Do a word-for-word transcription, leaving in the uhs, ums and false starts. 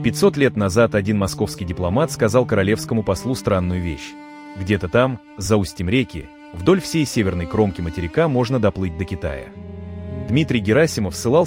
пятьсот лет назад один московский дипломат сказал королевскому послу странную вещь. Где-то там, за устьем реки, вдоль всей северной кромки материка можно доплыть до Китая. Дмитрий Герасимов ссылался